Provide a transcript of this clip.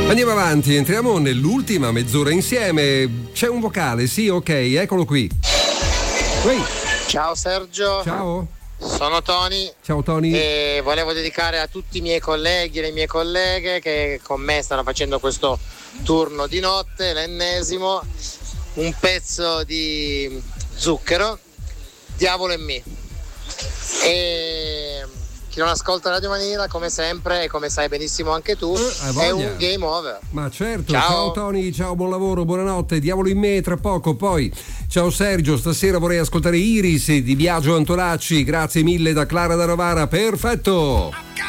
Andiamo avanti, entriamo nell'ultima mezz'ora insieme. C'è un vocale, sì, ok, eccolo qui. Uè. Ciao Sergio. Ciao. Sono Tony. Ciao Tony. E volevo dedicare a tutti i miei colleghi e le mie colleghe che con me stanno facendo questo turno di notte, l'ennesimo, un pezzo di Zucchero, Diavolo e me. E chi non ascolta Radio Manila, come sempre, e come sai benissimo anche tu, è un game over. Ma certo, ciao Tony, ciao, buon lavoro, buonanotte, Diavolo in me tra poco. Poi ciao Sergio, stasera vorrei ascoltare Iris di Biagio Antolacci, grazie mille da Clara da Novara, perfetto.